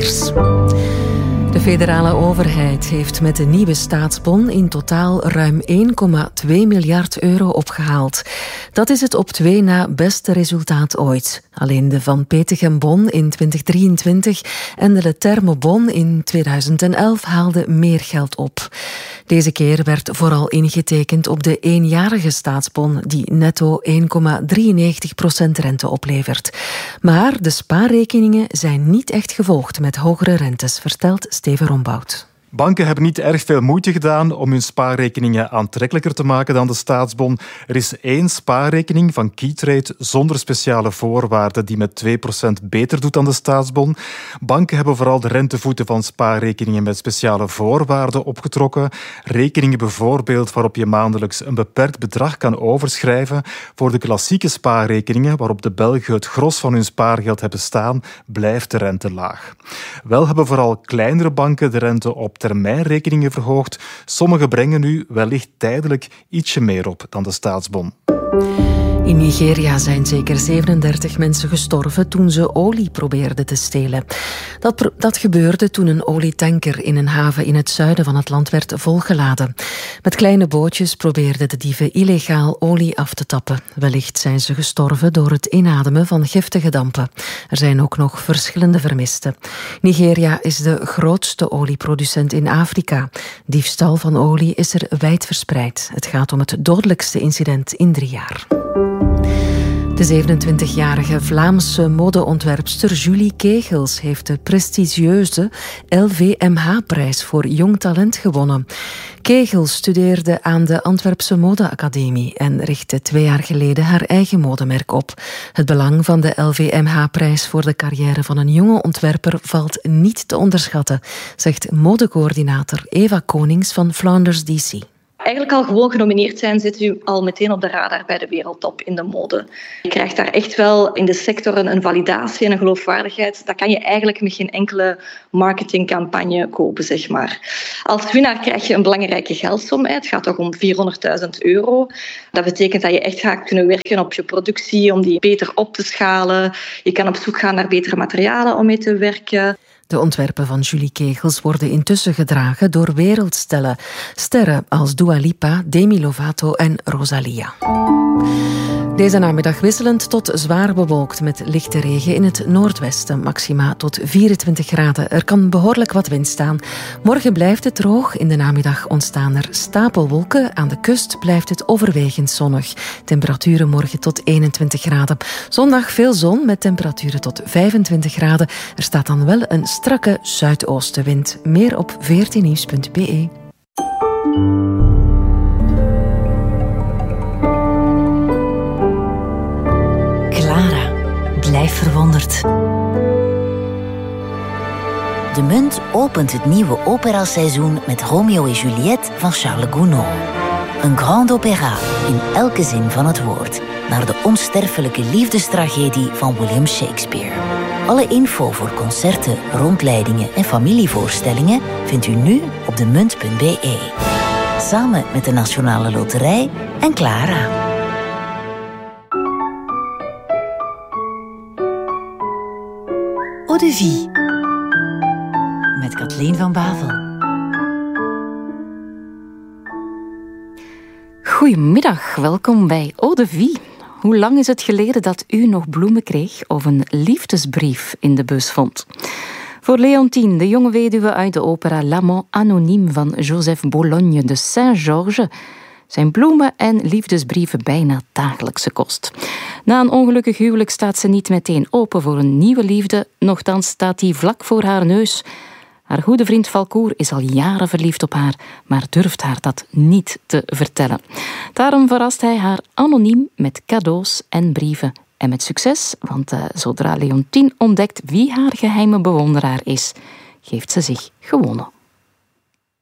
Wiers. De federale overheid heeft met de nieuwe staatsbon in totaal ruim 1,2 miljard euro opgehaald. Dat is het op 2 na beste resultaat ooit. Alleen de Van Petegem-bon in 2023 en de Leterme-bon in 2011 haalden meer geld op. Deze keer werd vooral ingetekend op de eenjarige staatsbon die netto 1,93% rente oplevert. Maar de spaarrekeningen zijn niet echt gevolgd met hogere rentes, vertelt Steven Rombout. Banken hebben niet erg veel moeite gedaan om hun spaarrekeningen aantrekkelijker te maken dan de staatsbon. Er is 1 spaarrekening van Keytrade zonder speciale voorwaarden die met 2% beter doet dan de staatsbon. Banken hebben vooral de rentevoeten van spaarrekeningen met speciale voorwaarden opgetrokken. Rekeningen bijvoorbeeld waarop je maandelijks een beperkt bedrag kan overschrijven. Voor de klassieke spaarrekeningen waarop de Belgen het gros van hun spaargeld hebben staan, blijft de rente laag. Wel hebben vooral kleinere banken de rente op termijnrekeningen verhoogd. Sommige brengen nu wellicht tijdelijk ietsje meer op dan de staatsbon. In Nigeria zijn zeker 37 mensen gestorven toen ze olie probeerden te stelen. Dat gebeurde toen een olietanker in een haven in het zuiden van het land werd volgeladen. Met kleine bootjes probeerden de dieven illegaal olie af te tappen. Wellicht zijn ze gestorven door het inademen van giftige dampen. Er zijn ook nog verschillende vermisten. Nigeria is de grootste olieproducent in Afrika. Diefstal van olie is er wijd verspreid. Het gaat om het dodelijkste incident in 3 jaar. De 27-jarige Vlaamse modeontwerpster Julie Kegels heeft de prestigieuze LVMH-prijs voor jong talent gewonnen. Kegels studeerde aan de Antwerpse Modeacademie en richtte 2 jaar geleden haar eigen modemerk op. Het belang van de LVMH-prijs voor de carrière van een jonge ontwerper valt niet te onderschatten, zegt modecoördinator Eva Konings van Flanders DC. Eigenlijk al gewoon genomineerd zijn, zit u al meteen op de radar bij de wereldtop in de mode. Je krijgt daar echt wel in de sector een validatie en een geloofwaardigheid. Dat kan je eigenlijk met geen enkele marketingcampagne kopen, zeg maar. Als winnaar krijg je een belangrijke geldsom. Het gaat toch om €400.000. Dat betekent dat je echt gaat kunnen werken op je productie, om die beter op te schalen. Je kan op zoek gaan naar betere materialen om mee te werken. De ontwerpen van Julie Kegels worden intussen gedragen door wereldsterren. Sterren als Dua Lipa, Demi Lovato en Rosalia. Deze namiddag wisselend tot zwaar bewolkt met lichte regen in het noordwesten. Maxima tot 24 graden. Er kan behoorlijk wat wind staan. Morgen blijft het droog. In de namiddag ontstaan er stapelwolken. Aan de kust blijft het overwegend zonnig. Temperaturen morgen tot 21 graden. Zondag veel zon met temperaturen tot 25 graden. Er staat dan wel een strakke zuidoostenwind. Meer op 14nieuws.be. Blijf verwonderd. De Munt opent het nieuwe operaseizoen met Romeo en Juliette van Charles Gounod. Een grand opéra in elke zin van het woord, naar de onsterfelijke liefdestragedie van William Shakespeare. Alle info voor concerten, rondleidingen en familievoorstellingen vindt u nu op demunt.be. Samen met de Nationale Loterij en Clara. Eau de Vie met Kathleen van Bavel. Goedemiddag, welkom bij Eau de Vie. Hoe lang is het geleden dat u nog bloemen kreeg of een liefdesbrief in de bus vond? Voor Leontine, de jonge weduwe uit de opera L'Amant anonyme van Joseph Bologne de Saint-Georges, zijn bloemen en liefdesbrieven bijna dagelijkse kost. Na een ongelukkig huwelijk staat ze niet meteen open voor een nieuwe liefde, nochtans staat die vlak voor haar neus. Haar goede vriend Valcourt is al jaren verliefd op haar, maar durft haar dat niet te vertellen. Daarom verrast hij haar anoniem met cadeaus en brieven. En met succes, want zodra Leontine ontdekt wie haar geheime bewonderaar is, geeft ze zich gewonnen.